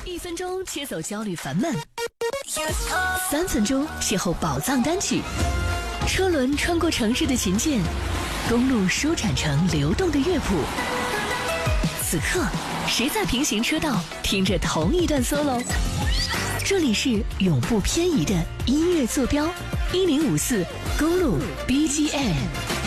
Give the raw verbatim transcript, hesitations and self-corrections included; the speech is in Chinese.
一分钟切走焦虑烦闷，三分钟邂逅宝藏单曲。车轮穿过城市的琴键，公路舒展成流动的乐谱。此刻，谁在平行车道听着同一段 solo？ 这里是永不偏移的音乐坐标，一零五四公路 B G M。